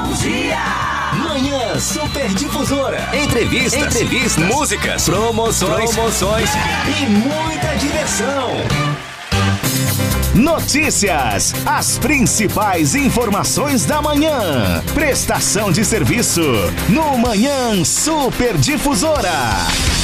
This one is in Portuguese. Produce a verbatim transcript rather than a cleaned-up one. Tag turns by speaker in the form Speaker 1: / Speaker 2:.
Speaker 1: dia! Manhã Superdifusora. Entrevistas, Entrevistas, músicas, promoções, promoções e muita diversão. Notícias, as principais informações da manhã. Prestação de serviço no Manhã Superdifusora.